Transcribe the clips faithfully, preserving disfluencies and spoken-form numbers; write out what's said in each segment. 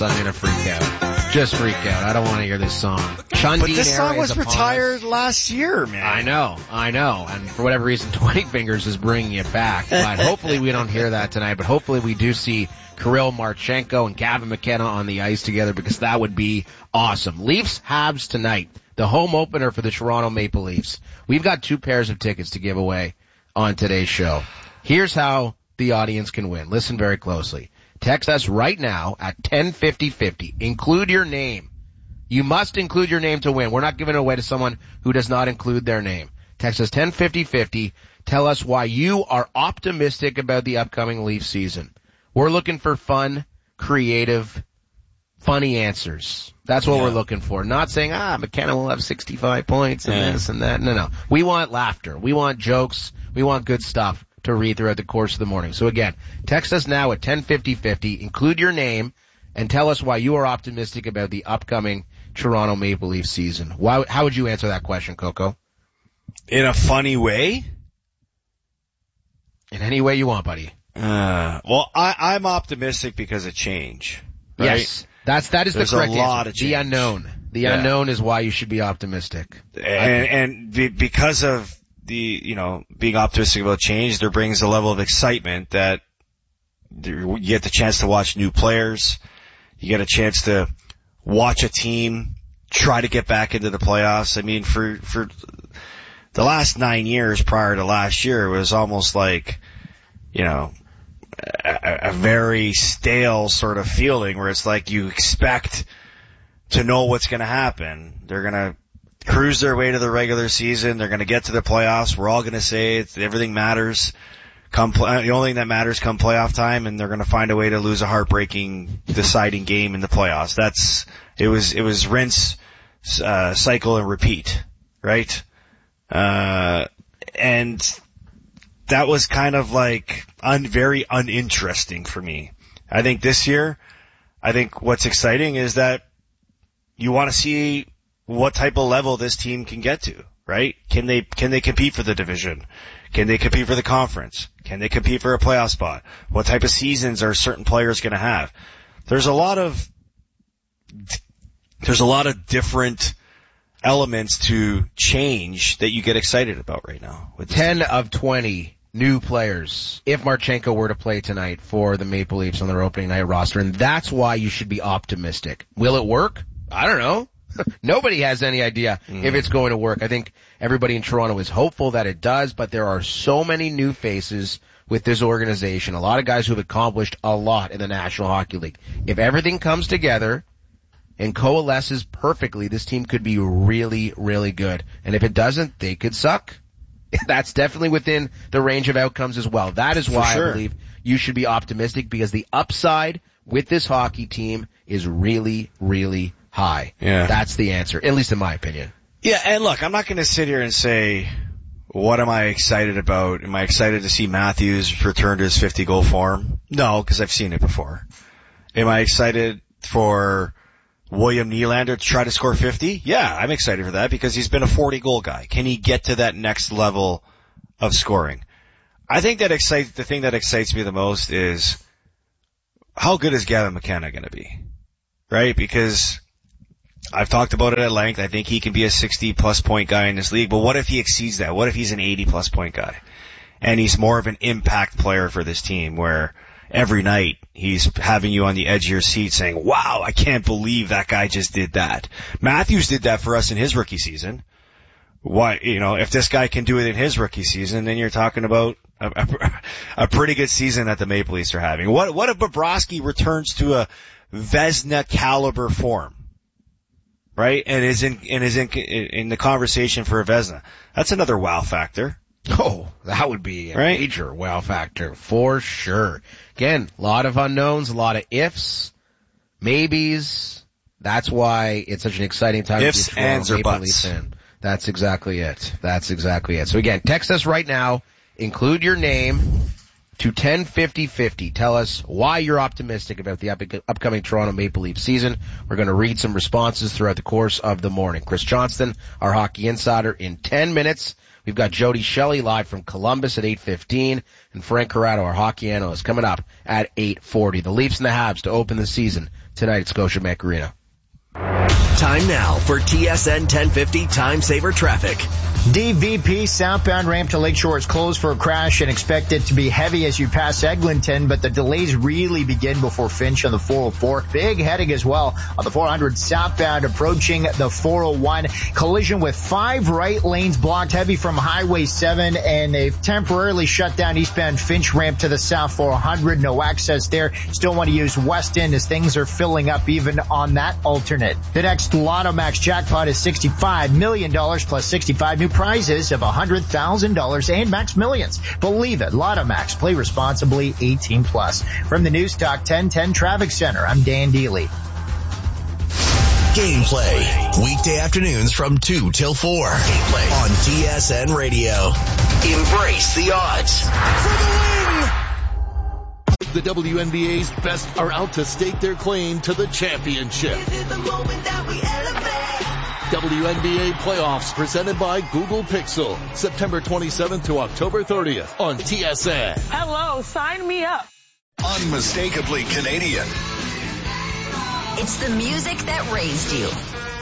I'm gonna freak out. Just freak out. I don't want to hear this song. Chundee but this song was retired us. last year, man. I know, I know. And for whatever reason, Twenty Fingers is bringing it back. But hopefully we don't hear that tonight. But hopefully we do see Kirill Marchenko and Gavin McKenna on the ice together, because that would be awesome. Leafs Habs tonight, the home opener for the Toronto Maple Leafs. We've got two pairs of tickets to give away on today's show. Here's how the audience can win. Listen very closely. Text us right now at ten fifty fifty. Include your name. You must include your name to win. We're not giving it away to someone who does not include their name. Text us ten fifty fifty. Tell us why you are optimistic about the upcoming Leaf season. We're looking for fun, creative, funny answers. That's what yeah. we're looking for. Not saying, ah, McKenna will have sixty-five points and yeah. this and that. No, no. We want laughter. We want jokes. We want good stuff to read throughout the course of the morning. So again, text us now at ten fifty fifty. Include your name and tell us why you are optimistic about the upcoming Toronto Maple Leaf season. Why, how would you answer that question, Coco? In a funny way? In any way you want, buddy. Uh, well, I, I'm optimistic because of change. Right? Yes. That's, that is There's the correct a lot answer. Of change. The unknown. The yeah. unknown is why you should be optimistic. And, and be, because of the, you know, being optimistic about change, there brings a level of excitement that you get the chance to watch new players. You get a chance to watch a team try to get back into the playoffs. I mean, for, for the last nine years prior to last year, it was almost like, you know, a, a very stale sort of feeling where it's like you expect to know what's going to happen. They're going to cruise their way to the regular season. They're going to get to the playoffs. We're all going to say it's, everything matters. Come, play, the only thing that matters come playoff time, and they're going to find a way to lose a heartbreaking deciding game in the playoffs. That's, it was, it was rinse, uh, cycle and repeat, right? Uh, and that was kind of like un, very uninteresting for me. I think this year, I think what's exciting is that you want to see what type of level this team can get to, right? Can they, can they compete for the division? Can they compete for the conference? Can they compete for a playoff spot? What type of seasons are certain players going to have? There's a lot of, there's a lot of different elements to change that you get excited about right now. With ten team. Of twenty new players, if Marchenko were to play tonight for the Maple Leafs on their opening night roster, and that's why you should be optimistic. Will it work? I don't know. Nobody has any idea mm. if it's going to work. I think everybody in Toronto is hopeful that it does, but there are so many new faces with this organization. A lot of guys who have accomplished a lot in the National Hockey League. If everything comes together and coalesces perfectly, this team could be really, really good. And if it doesn't, they could suck. That's definitely within the range of outcomes as well. That is why sure. I believe you should be optimistic, because the upside with this hockey team is really, really high. Yeah. That's the answer, at least in my opinion. Yeah, and look, I'm not going to sit here and say, what am I excited about? Am I excited to see Matthews return to his fifty-goal form? No, because I've seen it before. Am I excited for William Nylander to try to score fifty? Yeah, I'm excited for that because he's been a forty-goal guy. Can he get to that next level of scoring? I think that excites, the thing that excites me the most is how good is Gavin McKenna going to be? Right? Because I've talked about it at length. I think he can be a sixty-plus point guy in this league, but what if he exceeds that? What if he's an eighty-plus point guy? And he's more of an impact player for this team, where every night he's having you on the edge of your seat saying, wow, I can't believe that guy just did that. Matthews did that for us in his rookie season. Why, you know, if this guy can do it in his rookie season, then you're talking about a, a, a pretty good season that the Maple Leafs are having. What, what if Bobrovsky returns to a Vezina caliber form? Right? And is in, and is in, in the conversation for a Vezina. That's another wow factor. Oh, that would be a right? major wow factor for sure. Again, a lot of unknowns, a lot of ifs, maybes. That's why it's such an exciting time ifs, to be a Toronto Maple Leafs fan. That's exactly it. That's exactly it. So again, text us right now. Include your name to ten fifty fifty. Tell us why you're optimistic about the up- upcoming Toronto Maple Leafs season. We're going to read some responses throughout the course of the morning. Chris Johnston, our hockey insider, in ten minutes. We've got Jody Shelley live from Columbus at eight fifteen, and Frank Corrado, our hockey analyst, coming up at eight forty. The Leafs and the Habs to open the season tonight at Scotiabank Arena. Time now for T S N ten fifty Time Saver Traffic. D V P southbound ramp to Lakeshore is closed for a crash and expect it to be heavy as you pass Eglinton, but the delays really begin before Finch on the four oh four. Big heading as well on the four hundred southbound approaching the four oh one. Collision with five right lanes blocked heavy from Highway seven, and they've temporarily shut down eastbound Finch ramp to the south four hundred. No access there. Still want to use Weston as things are filling up even on that alternate. The next Lotto Max jackpot is sixty-five million dollars plus sixty-five new prizes of one hundred thousand dollars and Max Millions. Believe it, Lotto Max. Play responsibly, eighteen plus. From the News Talk ten ten Traffic Center, I'm Dan Deely. Gameplay. Weekday afternoons from two till four. Gameplay on T S N Radio. Embrace the odds. For the win! The W N B A's best are out to stake their claim to the championship. This is the moment that we elevate. W N B A playoffs presented by Google Pixel. September twenty-seventh to October thirtieth on T S N. Hello, sign me up. Unmistakably Canadian. It's the music that raised you.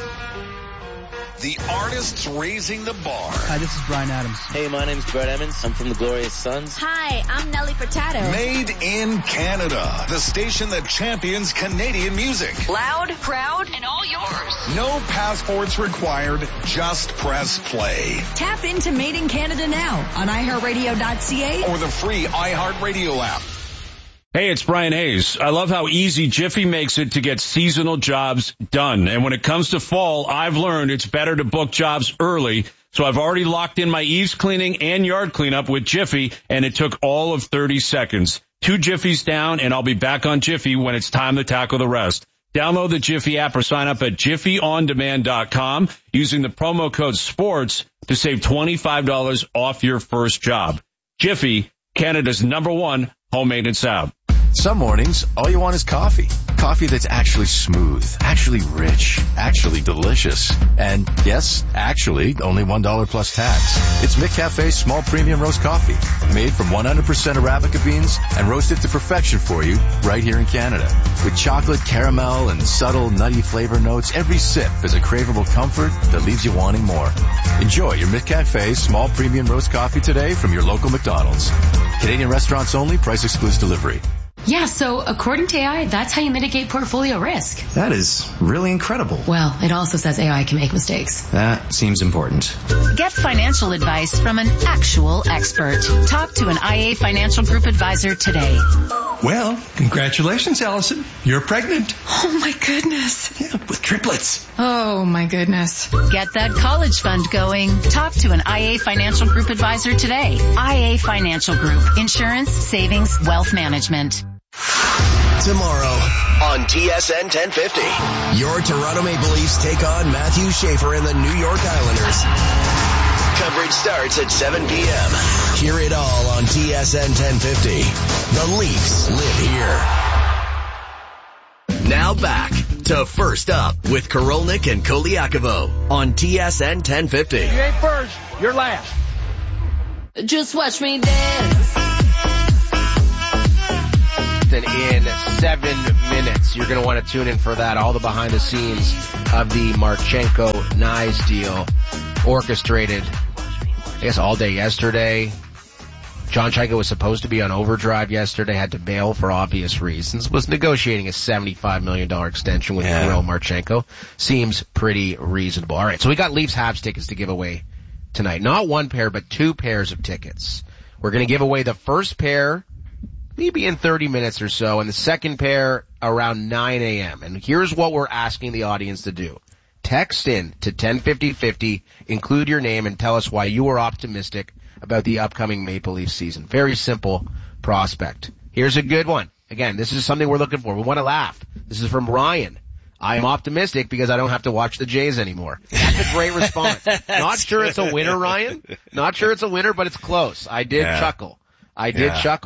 The artists raising the bar. Hi, this is Brian Adams. Hey, my name's Brett Emmons. I'm from the Glorious Sons. Hi, I'm Nelly Furtado. Made in Canada. The station that champions Canadian music. Loud, proud, and all yours. No passports required. Just press play. Tap into Made in Canada now on i heart radio dot c a or the free iHeartRadio app. Hey, it's Brian Hayes. I love how easy Jiffy makes it to get seasonal jobs done. And when it comes to fall, I've learned it's better to book jobs early. So I've already locked in my eaves cleaning and yard cleanup with Jiffy, and it took all of thirty seconds. Two Jiffies down, and I'll be back on Jiffy when it's time to tackle the rest. Download the Jiffy app or sign up at jiffy on demand dot com using the promo code SPORTS to save twenty-five dollars off your first job. Jiffy, Canada's number one home maintenance app. Some mornings, all you want is coffee. Coffee that's actually smooth, actually rich, actually delicious. And yes, actually, only one dollar plus tax. It's McCafe's small premium roast coffee, made from one hundred percent Arabica beans and roasted to perfection for you right here in Canada. With chocolate, caramel, and subtle nutty flavor notes, every sip is a craveable comfort that leaves you wanting more. Enjoy your McCafe's small premium roast coffee today from your local McDonald's. Canadian restaurants only, price excludes delivery. Yeah, so according to A I, that's how you mitigate portfolio risk. That is really incredible. Well, it also says A I can make mistakes. That seems important. Get financial advice from an actual expert. Talk to an I A Financial Group advisor today. Well, congratulations, Allison. You're pregnant. Oh, my goodness. Yeah, with triplets. Oh, my goodness. Get that college fund going. Talk to an I A Financial Group advisor today. I A Financial Group. Insurance, savings, wealth management. Tomorrow on T S N ten fifty, your Toronto Maple Leafs take on Matthew Schaefer and the New York Islanders. Coverage starts at seven p.m. Hear it all on T S N ten fifty. The Leafs live here. Now back to First Up with Korolnik and Koliakovo on T S N ten fifty. You ain't first, you're last. Just watch me dance. In seven minutes. You're going to want to tune in for that. All the behind the scenes of the Marchenko-Knies deal orchestrated, I guess, all day yesterday. John Chaika was supposed to be on overdrive yesterday, had to bail for obvious reasons, was negotiating a seventy-five million dollars extension with yeah. Kirill Marchenko. Seems pretty reasonable. All right, so we got Leafs Habs tickets to give away tonight. Not one pair, but two pairs of tickets. We're going to give away the first pair maybe in thirty minutes or so, and the second pair around nine a.m. And here's what we're asking the audience to do. Text in to ten fifty fifty, include your name, and tell us why you are optimistic about the upcoming Maple Leaf season. Very simple prospect. Here's a good one. Again, this is something we're looking for. We want to laugh. This is from Ryan. I am optimistic because I don't have to watch the Jays anymore. That's a great response. Not sure it's a winner, Ryan. Not sure it's a winner, but it's close. I did yeah. chuckle. I did yeah. chuckle.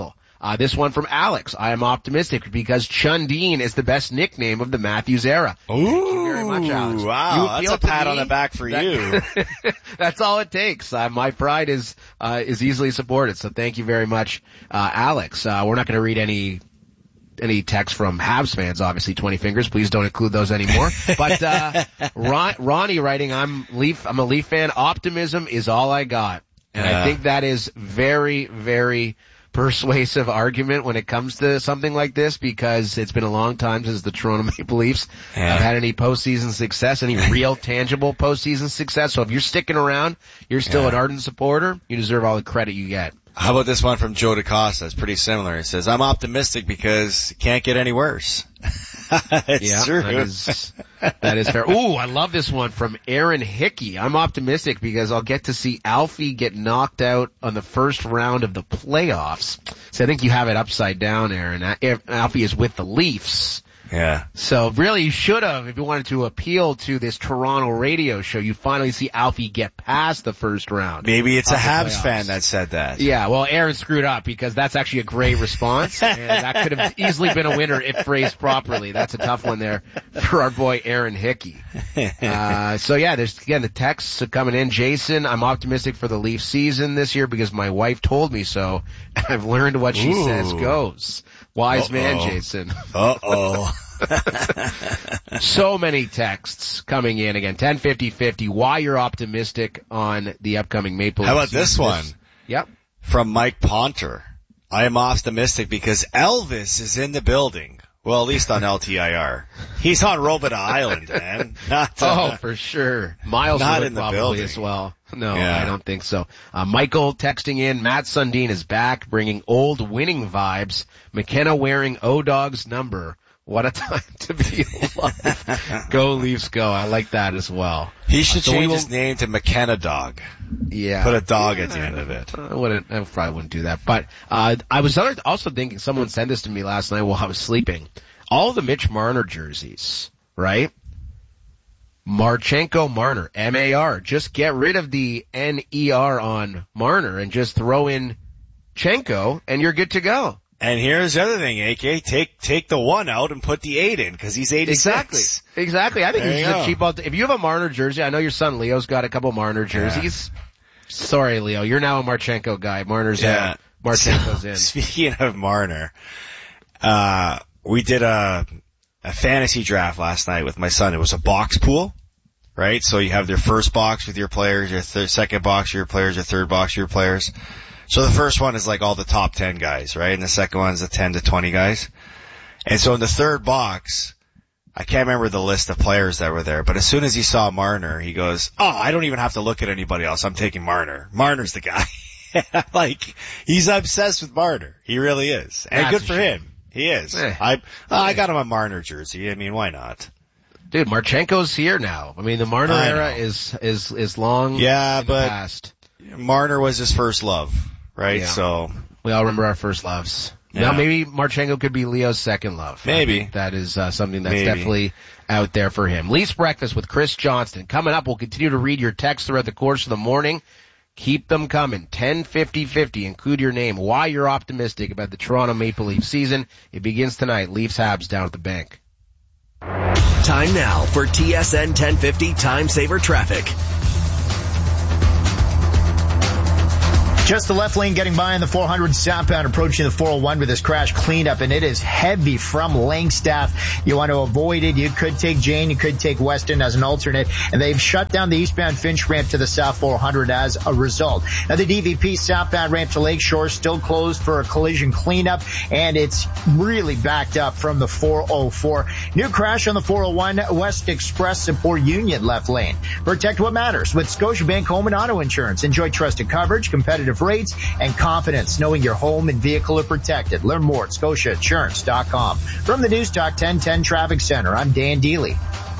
Uh, this one from Alex. I am optimistic because Chundeen is the best nickname of the Matthews era. Ooh, Thank you very much, Alex. Wow, that's a pat on the back for that, you. That's all it takes. Uh, my pride is, uh, is easily supported. So thank you very much, uh, Alex. Uh, we're not going to read any any text from Habs fans, obviously, twenty fingers. Please don't include those anymore. But, uh, Ron, Ronnie writing, I'm Leaf, I'm a Leaf fan. Optimism is all I got. And yeah. I think that is very, very persuasive argument when it comes to something like this, because it's been a long time since the Toronto Maple Leafs yeah. have had any postseason success, any real tangible postseason success. So if you're sticking around, you're still yeah. an ardent supporter, you deserve all the credit you get. How about this one from Joe DaCosta? It's pretty similar. It says, I'm optimistic because it can't get any worse. It's yeah, true. That is, that is fair. Ooh, I love this one from Aaron Hickey. I'm optimistic because I'll get to see Alfie get knocked out on the first round of the playoffs. So I think you have it upside down, Aaron. Alfie is with the Leafs. Yeah. So really you should have, if you wanted to appeal to this Toronto radio show, you finally see Alfie get past the first round. Maybe it's a Habs fan that said that. Yeah, well, Aaron screwed up because that's actually a great response. And that could have easily been a winner if phrased properly. That's a tough one there for our boy Aaron Hickey. Uh, so yeah, there's again the texts coming in. Jason, I'm optimistic for the Leafs season this year because my wife told me so. I've learned what she Ooh. says goes. Wise Uh-oh. man, Jason. Uh-oh. So many texts coming in again. ten fifty fifty. Why you're optimistic on the upcoming Maple Leafs. How about this one? Yep. From Mike Ponter. I am optimistic because Elvis is in the building. Well, at least on L T I R. He's on Robida Island, man. Not, uh, oh, for sure. Miles not in the probably building as well. No, yeah. I don't think so. Uh, Michael texting in, Matt Sundin is back, bringing old winning vibes. McKenna wearing O-Dog's number. What a time to be alive. Go Leafs go. I like that as well. He should uh, so change will, his name to McKenna Dog. Yeah. Put a dog at the end of it. I wouldn't, I probably wouldn't do that. But, uh, I was also thinking, someone sent this to me last night while I was sleeping. All the Mitch Marner jerseys, right? Marchenko Marner, M A R. Just get rid of the N E R on Marner and just throw in Chenko and you're good to go. And here's the other thing, A K. Take, take the one out and put the eight in, cause he's eighty-six. Exactly. Exactly. I think he's a cheap out. If you have a Marner jersey, I know your son Leo's got a couple Marner jerseys. Yeah. Sorry, Leo. You're now a Marchenko guy. Marner's yeah. out. Marchenko's in. Speaking of Marner, uh, we did a, a fantasy draft last night with my son. It was a box pool, right? So you have your first box with your players, your th- second box, your players, your third box, your players. So the first one is like all the top ten guys, right? And the second one is the ten to twenty guys. And so in the third box, I can't remember the list of players that were there, but as soon as he saw Marner, he goes, oh, I don't even have to look at anybody else. I'm taking Marner. Marner's the guy. Like, he's obsessed with Marner. He really is. And That's good for him. He is. Eh. I, oh, I got him a Marner jersey. I mean, why not? Dude, Marchenko's here now. I mean, the Marner era is, is, is long yeah, in but the past. Marner was his first love, right? Yeah. So. We all remember our first loves. Yeah. Now maybe Marchenko could be Leo's second love. Maybe. That is uh, something that's maybe. definitely out there for him. Leafs Breakfast with Chris Johnston. Coming up, we'll continue to read your texts throughout the course of the morning. Keep them coming. ten fifty fifty. Include your name. Why you're optimistic about the Toronto Maple Leaf season. It begins tonight. Leafs Habs down at the bank. Time now for T S N ten fifty Time Saver Traffic. Just the left lane getting by in the four hundred southbound, approaching the four oh one with this crash cleanup, and it is heavy from Langstaff. You want to avoid it. You could take Jane, you could take Weston as an alternate, and they've shut down the eastbound Finch ramp to the south four hundred as a result. Now the D V P southbound ramp to Lakeshore still closed for a collision cleanup, and it's really backed up from the four oh four. New crash on the four oh one West Express support Union left lane. Protect what matters with Scotiabank Home and Auto Insurance. Enjoy trusted coverage, competitive rates, and confidence knowing your home and vehicle are protected. Learn more at scotia insurance dot com. From the News Talk ten ten Traffic Center, I'm Dan Deely.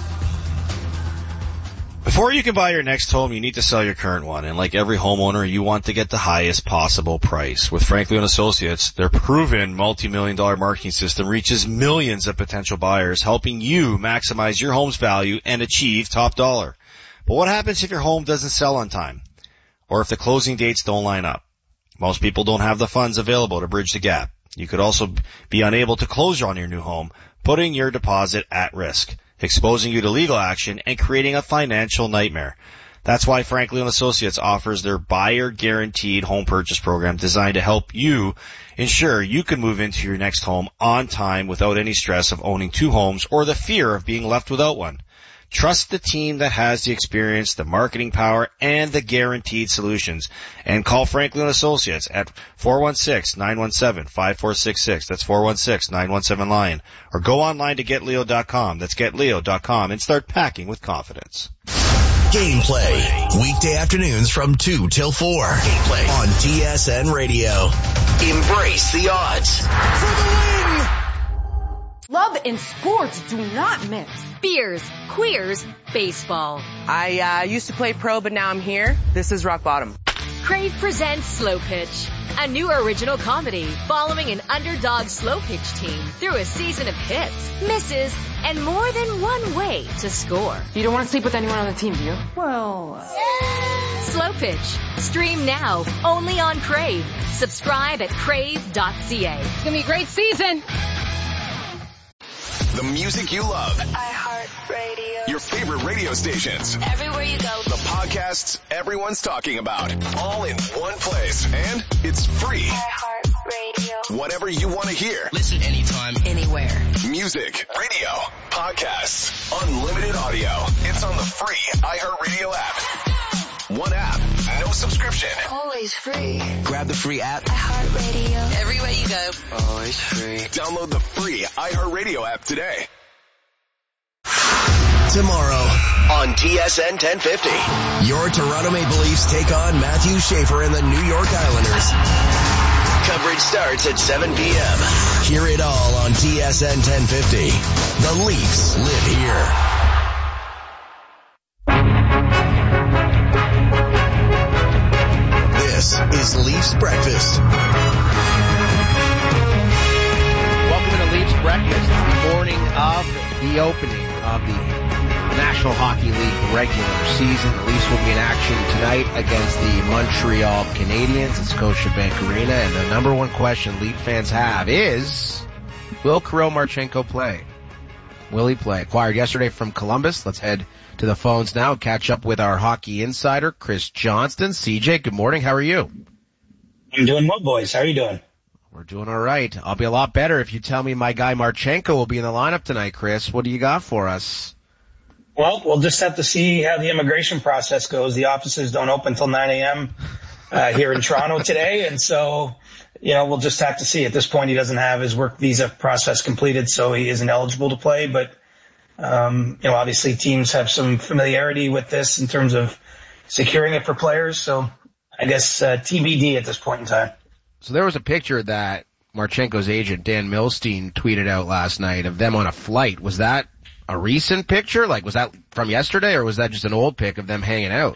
Before you can buy your next home, you need to sell your current one. And like every homeowner, you want to get the highest possible price. With Franklin and Associates, their proven multi-million dollar marketing system reaches millions of potential buyers, helping you maximize your home's value and achieve top dollar. But what happens if your home doesn't sell on time? Or if the closing dates don't line up? Most people don't have the funds available to bridge the gap. You could also be unable to close on your new home, putting your deposit at risk, exposing you to legal action, and creating a financial nightmare. That's why Franklin and Associates offers their buyer guaranteed home purchase program designed to help you ensure you can move into your next home on time without any stress of owning two homes or the fear of being left without one. Trust the team that has the experience, the marketing power, and the guaranteed solutions. And call Franklin and Associates at four one six, nine one seven, five four six six. That's four one six, nine one seven, LION. Or go online to get leo dot com. That's get leo dot com and start packing with confidence. Gameplay, weekday afternoons from two till four. Gameplay on T S N Radio. Embrace the odds. For the win! Love and sports do not mix. Beers, queers, baseball. I uh, used to play pro, but now I'm here. This is rock bottom. Crave presents Slow Pitch, a new original comedy following an underdog slow pitch team through a season of hits, misses, and more than one way to score. You don't want to sleep with anyone on the team, do you? Well, yeah. Slow Pitch. Stream now, only on Crave. Subscribe at crave dot c a. It's going to be a great season. The music you love. iHeartRadio. Your favorite radio stations. Everywhere you go. The podcasts everyone's talking about. All in one place. And it's free. iHeartRadio. Whatever you want to hear. Listen anytime, anywhere. Music, radio, podcasts, unlimited audio. It's on the free iHeartRadio app. One app, no subscription. Always free. Grab the free app. iHeartRadio. Everywhere you go. Always free. Download the free iHeartRadio app today. Tomorrow on T S N ten fifty, your Toronto Maple Leafs take on Matthew Schaefer and the New York Islanders. Coverage starts at seven p.m. Hear it all on T S N ten fifty. The Leafs live here. This is Leafs Breakfast. Welcome to Leafs Breakfast, the morning of the opening of the National Hockey League regular season. The Leafs will be in action tonight against the Montreal Canadiens at Scotiabank Arena. And the number one question Leaf fans have is, will Kirill Marchenko play? Will he play? Acquired yesterday from Columbus. Let's head to the phones now. Catch up with our hockey insider, Chris Johnston. C J, good morning. How are you? I'm doing well, boys. How are you doing? We're doing all right. I'll be a lot better if you tell me my guy Marchenko will be in the lineup tonight, Chris. What do you got for us? Well, we'll just have to see how the immigration process goes. The offices don't open until nine a.m. Uh, here in Toronto today, and so, you know, we'll just have to see. At this point, he doesn't have his work visa process completed, so he isn't eligible to play. But, um, you know, obviously teams have some familiarity with this in terms of securing it for players, so I guess uh, T B D at this point in time. So there was a picture that Marchenko's agent, Dan Milstein, tweeted out last night of them on a flight. Was that a recent picture? Like, was that from yesterday, or was that just an old pic of them hanging out?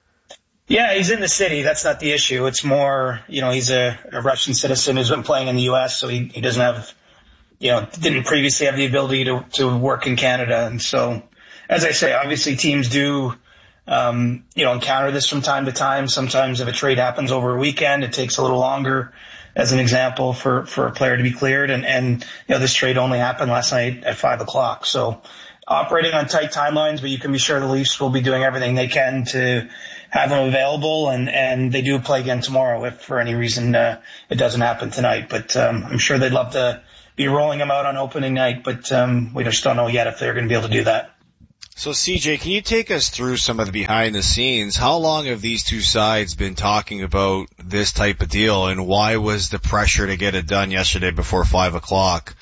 Yeah, he's in the city. That's not the issue. It's more, you know, he's a, a Russian citizen who's been playing in the U S, so he, he doesn't have, you know, didn't previously have the ability to, to work in Canada. And so, as I say, obviously teams do, um, you know, encounter this from time to time. Sometimes if a trade happens over a weekend, it takes a little longer, as an example, for, for a player to be cleared. And, and, you know, this trade only happened last night at five o'clock. So operating on tight timelines, but you can be sure the Leafs will be doing everything they can to have them available. And, and they do play again tomorrow if for any reason, uh, it doesn't happen tonight. But, um, I'm sure they'd love to be rolling them out on opening night, but, um, we just don't know yet if they're going to be able to do that. So, C J, can you take us through some of the behind the scenes? How long have these two sides been talking about this type of deal, and why was the pressure to get it done yesterday before five o'clock,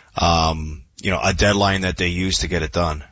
um, you know, a deadline that they used to get it done?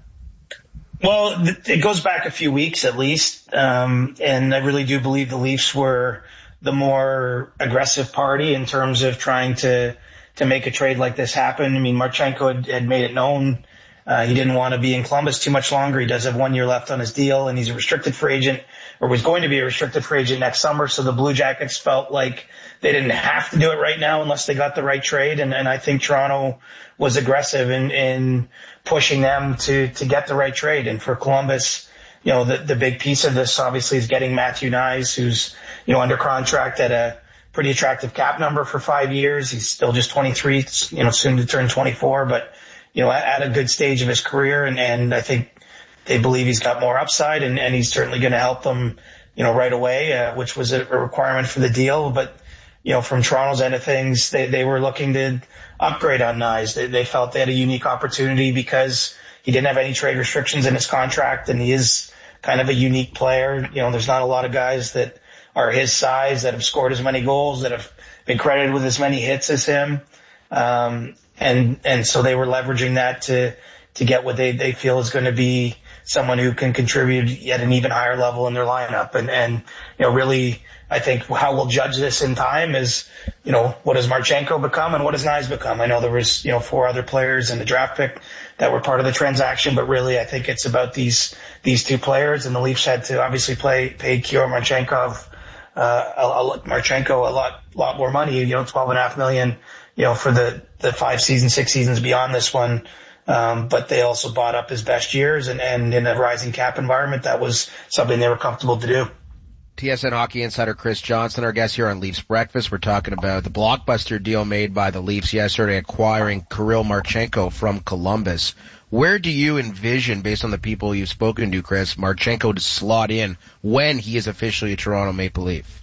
Well, it goes back a few weeks at least, um, and I really do believe the Leafs were the more aggressive party in terms of trying to to make a trade like this happen. I mean, Marchenko had, had made it known Uh, he didn't want to be in Columbus too much longer. He does have one year left on his deal, and he's a restricted free agent, or was going to be a restricted free agent next summer. So the Blue Jackets felt like they didn't have to do it right now unless they got the right trade. And, and I think Toronto was aggressive in, in pushing them to, to get the right trade. And for Columbus, you know, the, the big piece of this obviously is getting Matthew Knies, who's, you know, under contract at a, pretty attractive cap number for five years. He's still just twenty-three, you know, soon to turn twenty-four, but, you know, at, at a good stage of his career. And, and I think they believe he's got more upside, and, and he's certainly going to help them, you know, right away, uh, which was a, a requirement for the deal. But, you know, from Toronto's end of things, they, they were looking to upgrade on Knies. They, they felt they had a unique opportunity because he didn't have any trade restrictions in his contract, and he is kind of a unique player. You know, there's not a lot of guys that are his size that have scored as many goals, that have been credited with as many hits as him. Um, and, and so they were leveraging that to, to get what they, they feel is going to be someone who can contribute at an even higher level in their lineup. And, and, you know, really, I think how we'll judge this in time is, you know, what does Marchenko become and what does Knies become? I know there was, you know, four other players in the draft pick that were part of the transaction, but really I think it's about these, these two players, and the Leafs had to obviously play, pay Kirill Marchenkov, uh, a, a, Marchenko a lot, lot more money, you know, twelve and a half million, you know, for the, the five seasons, six seasons beyond this one. Um, but they also bought up his best years, and, and in a rising cap environment, that was something they were comfortable to do. T S N Hockey insider Chris Johnson, our guest here on Leafs Breakfast. We're talking about the blockbuster deal made by the Leafs yesterday, acquiring Kirill Marchenko from Columbus. Where do you envision, based on the people you've spoken to, Chris, Marchenko to slot in when he is officially a Toronto Maple Leaf?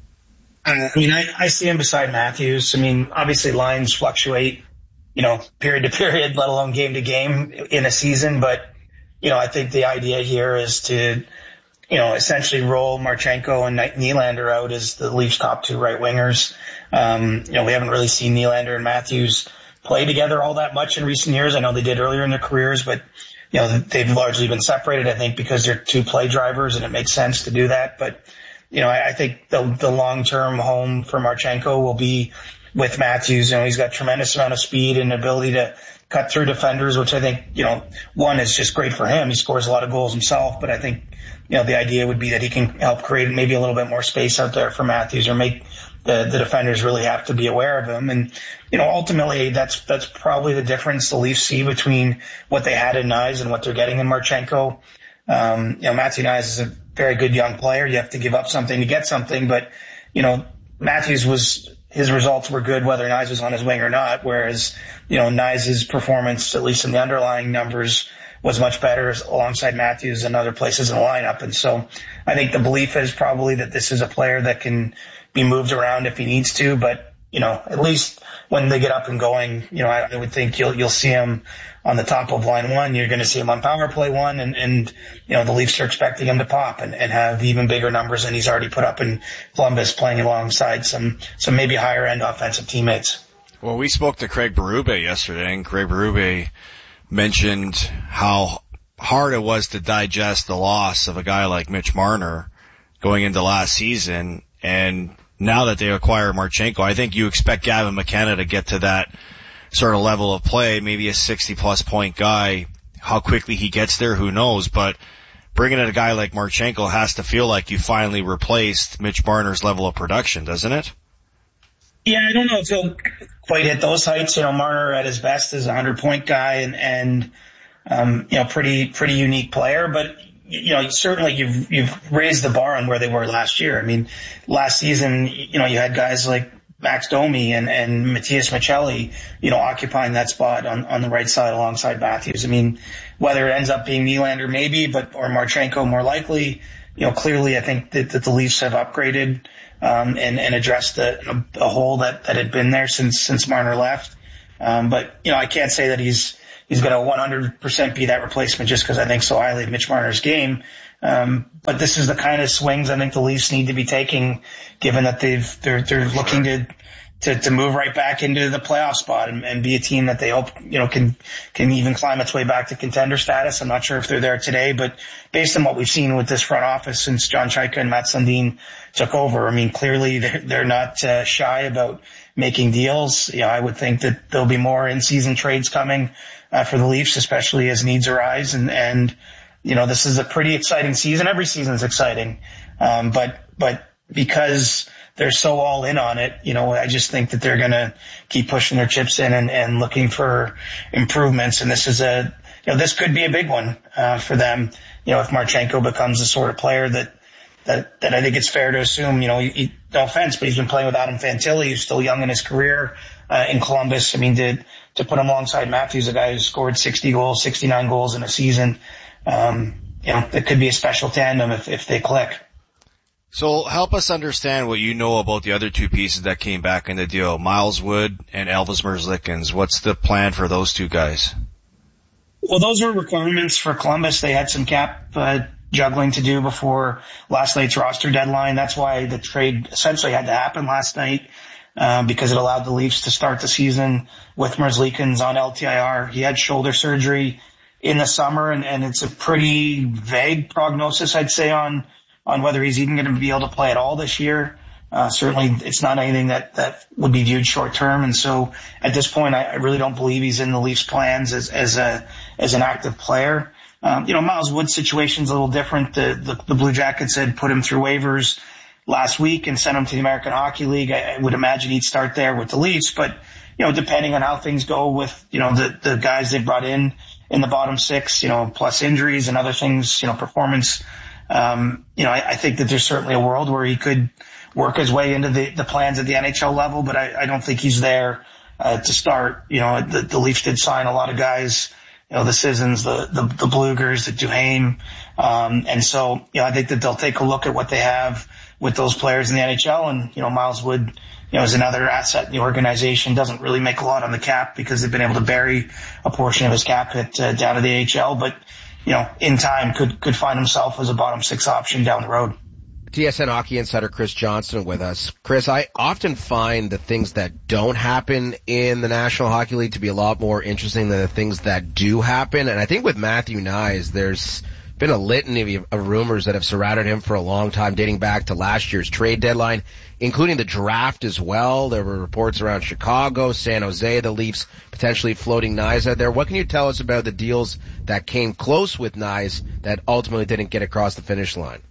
Uh, I mean, I, I see him beside Matthews. I mean, obviously lines fluctuate, you know, period to period, let alone game to game in a season. But, you know, I think the idea here is to, you know, essentially roll Marchenko and Nylander out as the Leafs' top two right wingers. Um, you know, we haven't really seen Nylander and Matthews play together all that much in recent years. I know they did earlier in their careers, but, you know, they've largely been separated, I think, because they're two play drivers, and it makes sense to do that. But, you know, I, I think the, the long-term home for Marchenko will be with Matthews. You know, he's got tremendous amount of speed and ability to cut through defenders, which I think, you know, one is just great for him. He scores a lot of goals himself, but I think, you know, the idea would be that he can help create maybe a little bit more space out there for Matthews, or make the, the defenders really have to be aware of him. And, you know, ultimately that's, that's probably the difference the Leafs see between what they had in Knies and what they're getting in Marchenko. Um, you know, Matthew Knies is a very good young player. You have to give up something to get something, but, you know, Matthews was, his results were good whether Knies was on his wing or not, whereas, you know, Knies' performance, at least in the underlying numbers, was much better alongside Matthews and other places in the lineup. And so I think the belief is probably that this is a player that can be moved around if he needs to, but, you know, at least when they get up and going, you know, I, I would think you'll, you'll see him on the top of line one. You're going to see him on power play one, and, and, you know, the Leafs are expecting him to pop and, and have even bigger numbers than he's already put up in Columbus, playing alongside some, some maybe higher end offensive teammates. Well, we spoke to Craig Berube yesterday, and Craig Berube mentioned how hard it was to digest the loss of a guy like Mitch Marner going into last season. And now that they acquire Marchenko, I think you expect Gavin McKenna to get to that sort of level of play, maybe a sixty plus point guy. How quickly he gets there, who knows? But bringing in a guy like Marchenko has to feel like you finally replaced Mitch Marner's level of production, doesn't it? Yeah, I don't know if he'll quite hit those heights. You know, Marner at his best is a hundred point guy, and, and, um, you know, pretty, pretty unique player, but, you know, certainly you've, you've raised the bar on where they were last year. I mean, last season, you know, you had guys like Max Domi and, and Matthias Michelli, you know, occupying that spot on, on the right side alongside Matthews. I mean, whether it ends up being Nylander maybe, but, or Marchenko more likely, you know, clearly I think that, that the Leafs have upgraded, um, and, and addressed the, a hole that, that had been there since, since Marner left. Um, but, you know, I can't say that he's, he's going to one hundred percent be that replacement just because I think so highly of Mitch Marner's game. Um, but this is the kind of swings I think the Leafs need to be taking, given that they've, they're, they're looking to, to, to move right back into the playoff spot and, and be a team that they hope, you know, can, can even climb its way back to contender status. I'm not sure if they're there today, but based on what we've seen with this front office since John Chaika and Matt Sundin took over, I mean, clearly they're, they're not uh, shy about making deals. You know, I would think that there'll be more in-season trades coming uh, for the Leafs, especially as needs arise. And, and, you know, this is a pretty exciting season. Every season is exciting. Um, but, but because they're so all in on it, you know, I just think that they're going to keep pushing their chips in and, and looking for improvements. And this is a, you know, this could be a big one, uh, for them. You know, if Marchenko becomes the sort of player that, that, that I think it's fair to assume, you know, he, he, no offense, but he's been playing with Adam Fantilli, who's still young in his career, uh, in Columbus. I mean, to, to put him alongside Matthews, a guy who scored sixty goals, sixty-nine goals in a season, um, you know, it could be a special tandem if, if they click. So help us understand what you know about the other two pieces that came back in the deal, Miles Wood and Elvis Merzlikins. What's the plan for those two guys? Well, those were requirements for Columbus. They had some cap uh, juggling to do before last night's roster deadline. That's why the trade essentially had to happen last night, uh, because it allowed the Leafs to start the season with Merzlikins on L T I R. He had shoulder surgery in the summer, and, and it's a pretty vague prognosis, I'd say, on on whether he's even going to be able to play at all this year. Uh, certainly it's not anything that, that would be viewed short term. And so at this point, I, I really don't believe he's in the Leafs plans as, as a, as an active player. Um, you know, Miles Wood's situation's a little different. The, the, the Blue Jackets had put him through waivers last week and sent him to the American Hockey League. I, I would imagine he'd start there with the Leafs, but, you know, depending on how things go with, you know, the, the guys they brought in in the bottom six, you know, plus injuries and other things, you know, performance, um, you know, I, I think that there's certainly a world where he could work his way into the, the plans at the N H L level, but I, I don't think he's there uh, to start. You know, the, the Leafs did sign a lot of guys, you know, the Sissons, the, the, the Blugers, the Duhaime. Um, and so, you know, I think that they'll take a look at what they have with those players in the N H L. And, you know, Miles Wood, you know, is another asset in the organization, doesn't really make a lot on the cap because they've been able to bury a portion of his cap hit uh, down to the A H L. But, you know, in time could, could find himself as a bottom six option down the road. T S N Hockey Insider Chris Johnston with us. Chris, I often find the things that don't happen in the National Hockey League to be a lot more interesting than the things that do happen. And I think with Matthew Knies, there's been a litany of, of rumors that have surrounded him for a long time, dating back to last year's trade deadline, including the draft as well. There were reports around Chicago, San Jose, the Leafs potentially floating Knies out there. What can you tell us about the deals that came close with Knies that ultimately didn't get across the finish line?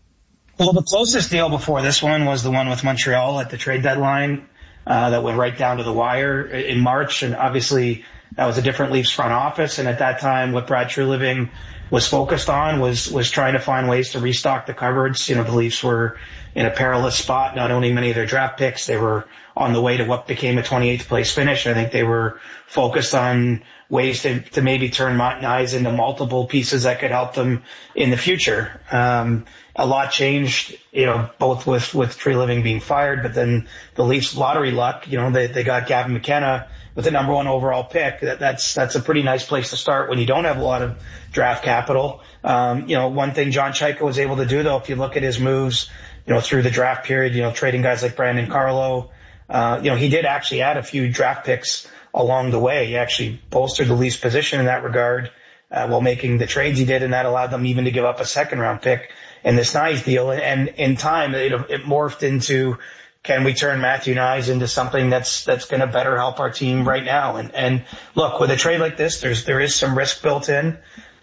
Well, the closest deal before this one was the one with Montreal at the trade deadline, uh, that went right down to the wire in March. And obviously that was a different Leafs front office. And at that time, what Brad Treliving was focused on was, was trying to find ways to restock the cupboards. You know, the Leafs were in a perilous spot, not owning many of their draft picks. They were on the way to what became a twenty-eighth place finish. I think they were focused on ways to, to maybe turn Knies into multiple pieces that could help them in the future. Um, a lot changed, you know, both with, with Treliving being fired, but then the Leafs lottery luck, you know, they, they got Gavin McKenna with the number one overall pick. That, that's, that's a pretty nice place to start when you don't have a lot of draft capital. Um, you know, one thing John Chayka was able to do though, if you look at his moves, you know, through the draft period, you know, trading guys like Brandon Carlo, uh, you know, he did actually add a few draft picks along the way. He actually bolstered the Leafs position in that regard, uh, while making the trades he did, and that allowed them even to give up a second round pick in this Knies deal. And in time, it, it morphed into, can we turn Matthew Knies into something that's, that's going to better help our team right now? And, and look, with a trade like this, there's, there is some risk built in.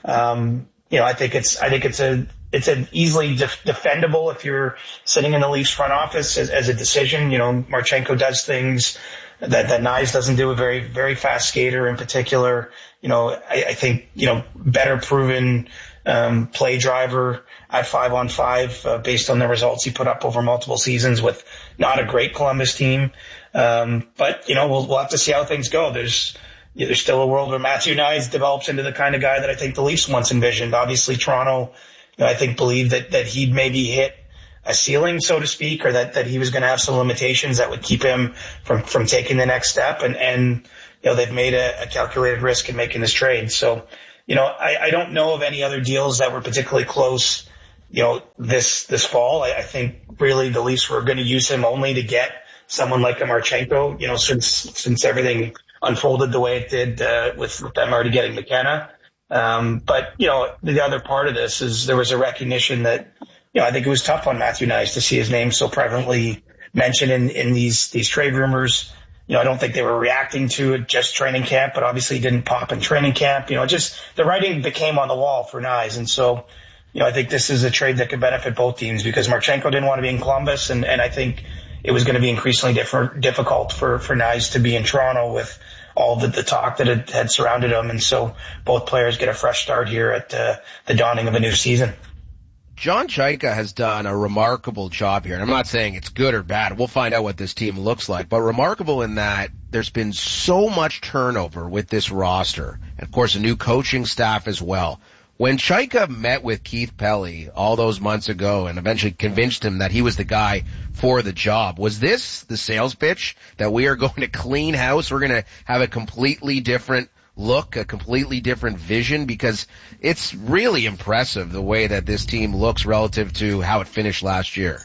Um, you know, I think it's, I think it's a, it's an easily def- defendable if you're sitting in the Leafs front office as, as a decision. You know, Marchenko does things that, that Knies doesn't do, a very, very fast skater in particular. You know, I, I think, you know, better proven, um, play driver at five on five, uh, based on the results he put up over multiple seasons with not a great Columbus team. Um, but, you know, we'll, we'll have to see how things go. There's, yeah, there's still a world where Matthew Knies develops into the kind of guy that I think the Leafs once envisioned. Obviously, Toronto, you know, I think believed that, that he'd maybe hit a ceiling, so to speak, or that, that he was going to have some limitations that would keep him from, from taking the next step. And, and, you know, they've made a, a calculated risk in making this trade. So, you know, I, I don't know of any other deals that were particularly close, you know, this, this fall. I, I think really the Leafs were going to use him only to get someone like a Marchenko, you know, since, since everything unfolded the way it did, uh, with, with them already getting McKenna. Um, but, you know, the other part of this is there was a recognition that, you know, I think it was tough on Matthew Knies to see his name so prevalently mentioned in, in these, these trade rumors. You know, I don't think they were reacting to it just training camp, but obviously it didn't pop in training camp. You know, just the writing became on the wall for Knies. And so, you know, I think this is a trade that could benefit both teams because Marchenko didn't want to be in Columbus. And, and I think it was going to be increasingly different, difficult for, for Knies to be in Toronto with all the, the talk that had, had surrounded him. And so both players get a fresh start here at uh, the dawning of a new season. John Chayka has done a remarkable job here, and I'm not saying it's good or bad. We'll find out what this team looks like, but remarkable in that there's been so much turnover with this roster, and of course a new coaching staff as well. When Chayka met with Keith Pelly all those months ago and eventually convinced him that he was the guy for the job, was this the sales pitch that we are going to clean house? We're going to have a completely different look, a completely different vision? Because it's really impressive the way that this team looks relative to how it finished last year.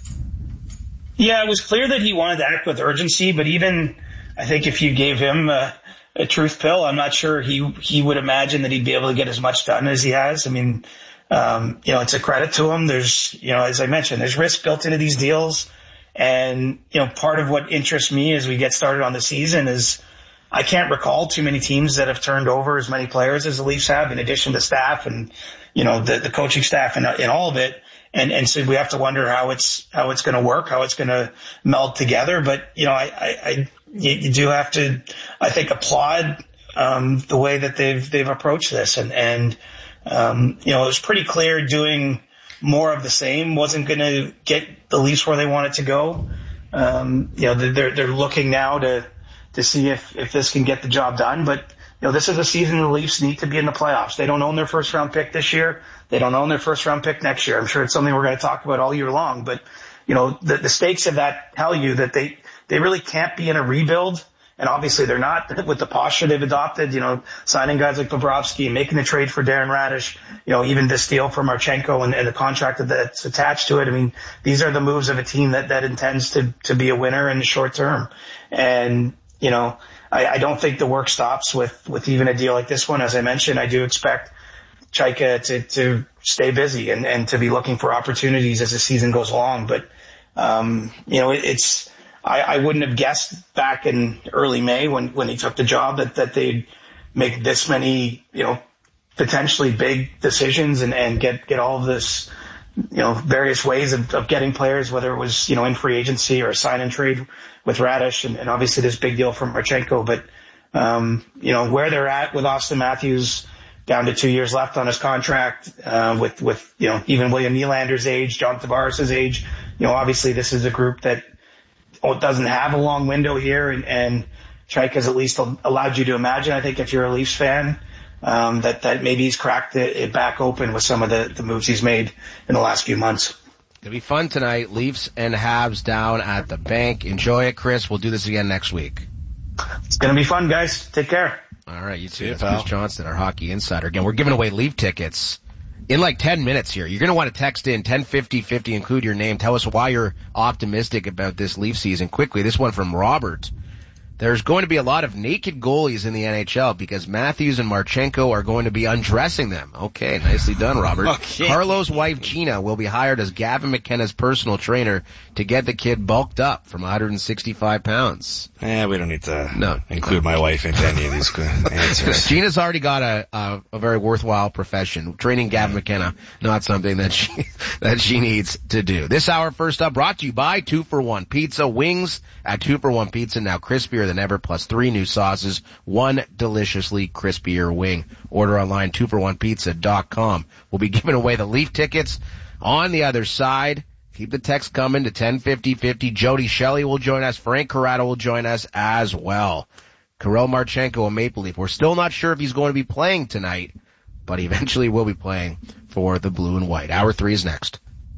Yeah, it was clear that he wanted to act with urgency, but even I think if you gave him a, a truth pill, I'm not sure he he would imagine that he'd be able to get as much done as he has. I mean, um, you know, it's a credit to him. There's, you know, as I mentioned, there's risk built into these deals. And, you know, part of what interests me as we get started on the season is I can't recall too many teams that have turned over as many players as the Leafs have, in addition to staff and, you know, the, the coaching staff and, and all of it. And, and so we have to wonder how it's, how it's going to work, how it's going to meld together. But, you know, I, I, I you, you do have to, I think, applaud, um, the way that they've, they've approached this. And, and, um, you know, it was pretty clear doing more of the same wasn't going to get the Leafs where they wanted to go. Um, you know, they're, they're looking now to, to see if, if this can get the job done. But, you know, this is a season the Leafs need to be in the playoffs. They don't own their first round pick this year. They don't own their first round pick next year. I'm sure it's something we're going to talk about all year long. But, you know, the, the stakes of that tell you that they, they really can't be in a rebuild. And obviously they're not with the posture they've adopted, you know, signing guys like Bobrovsky, making the trade for Darren Radish, you know, even this deal for Marchenko and, and the contract that's attached to it. I mean, these are the moves of a team that, that intends to, to be a winner in the short term. And, you know, I, I don't think the work stops with, with even a deal like this one. As I mentioned, I do expect Chayka to, to stay busy and, and to be looking for opportunities as the season goes along. But, um, you know, it, it's, I, I wouldn't have guessed back in early May when, when he took the job that, that they'd make this many, you know, potentially big decisions and, and get, get all of this, you know, various ways of, of getting players, whether it was, you know, in free agency or sign and trade with Radish and, and obviously this big deal from Marchenko. But, um, you know, where they're at with Austin Matthews down to two years left on his contract, uh, with, with, you know, even William Nylander's age, John Tavares' age, you know, obviously this is a group that doesn't have a long window here, and, and Chayka's at least allowed you to imagine, I think, if you're a Leafs fan, um, that, that maybe he's cracked it, it back open with some of the, the moves he's made in the last few months. It'll be fun tonight. Leafs and Habs down at the bank. Enjoy it, Chris. We'll do this again next week. It's going to be fun, guys. Take care. All right, you too. That's Chris Johnston, our hockey insider. Again, we're giving away Leaf tickets in like ten minutes here. You're going to want to text in ten fifty fifty, include your name. Tell us why you're optimistic about this Leaf season. Quickly, this one from Robert. There's going to be a lot of naked goalies in the N H L because Matthews and Marchenko are going to be undressing them. Okay, nicely done, Robert. Okay. Carlo's wife, Gina, will be hired as Gavin McKenna's personal trainer to get the kid bulked up from one hundred sixty-five pounds. Eh, we don't need to no. include my wife into any of these answers. Gina's already got a, a, a very worthwhile profession. Training Gavin McKenna, not something that she, that she needs to do. This hour, first up, brought to you by Two for One Pizza. Wings at Two for One Pizza, now crispier than ever, plus three new sauces, one deliciously crispier wing. Order online, two for one pizza dot com. We'll be giving away the Leaf tickets on the other side. Keep the text coming to ten fifty fifty. Jody Shelley will join us. Frank Corrado will join us as well. Kirill Marchenko, a Maple Leaf. We're still not sure if he's going to be playing tonight, but he eventually will be playing for the Blue and White. Hour three is next.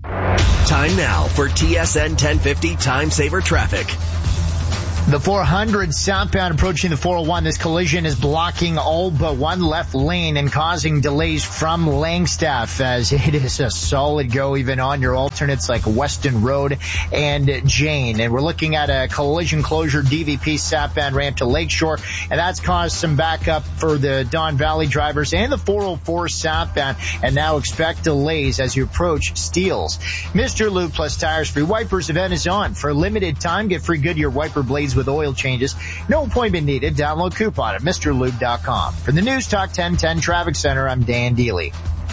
Time now for T S N ten fifty Time Saver Traffic. The four hundred southbound approaching the four oh one. This collision is blocking all but one left lane and causing delays from Langstaff, as it is a solid go even on your alternates like Weston Road and Jane. And we're looking at a collision closure D V P southbound ramp to Lakeshore, and that's caused some backup for the Don Valley drivers and the four oh four southbound. And now expect delays as you approach Steeles. Mister Lube Plus Tires Free Wipers event is on. For a limited time, get free Goodyear wiper blades with oil changes. No appointment needed. Download coupon at Mister Lube dot com. For the News Talk ten ten Traffic Center, I'm Dan Dealey.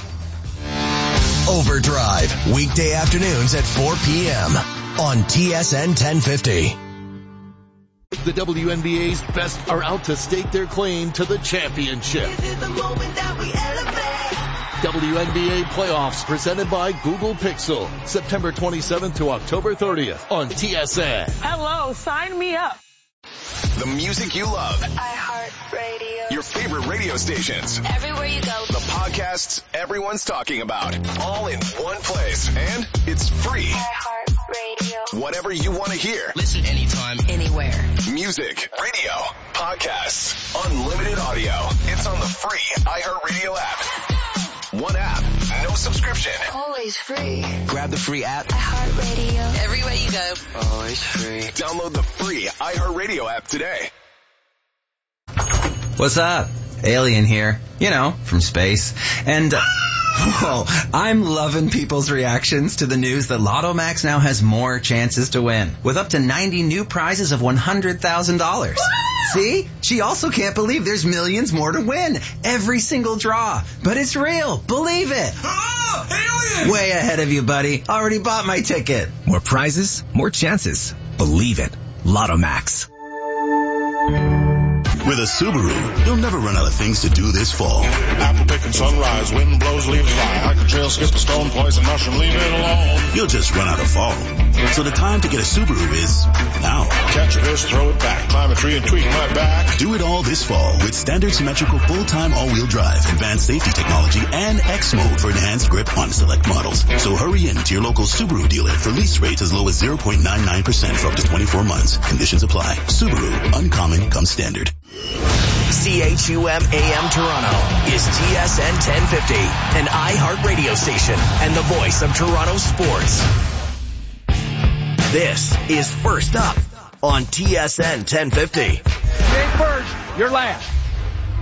Overdrive, weekday afternoons at four p.m. on T S N ten fifty. The W N B A's best are out to stake their claim to the championship. This is the moment that we elevate. W N B A playoffs presented by Google Pixel. September twenty-seventh to October thirtieth on T S N. Hello, sign me up. The music you love. iHeartRadio. Your favorite radio stations. Everywhere you go. The podcasts everyone's talking about. All in one place. And it's free. iHeartRadio. Whatever you want to hear. Listen anytime, anywhere. Music, radio, podcasts, unlimited audio. It's on the free iHeartRadio app. One app, no subscription. Always free. Grab the free app. iHeartRadio. Everywhere you go. Always free. Download the free iHeartRadio app today. What's up? Alien here. You know, from space. And, uh, whoa, I'm loving people's reactions to the news that Lotto Max now has more chances to win, with up to ninety new prizes of one hundred thousand dollars. See? She also can't believe there's millions more to win. Every single draw. But it's real. Believe it. Oh, alien! Way ahead of you, buddy. Already bought my ticket. More prizes, more chances. Believe it. Lotto Max. With a Subaru, you'll never run out of things to do this fall. Apple picking sunrise, wind blows, leaves fly. I can trail, skip a stone, poison mushroom, leave it alone. You'll just run out of fall. So the time to get a Subaru is now. Catch a fish, throw it back, climb a tree and tweak my back. Do it all this fall with standard symmetrical full-time all-wheel drive, advanced safety technology, and X mode for enhanced grip on select models. So hurry in to your local Subaru dealer for lease rates as low as zero point nine nine percent for up to twenty-four months. Conditions apply. Subaru, uncommon comes standard. C H U M A M Toronto is T S N ten fifty, an iHeart radio station and the voice of Toronto sports. This is First Up on T S N ten fifty. You ain't first, you're last.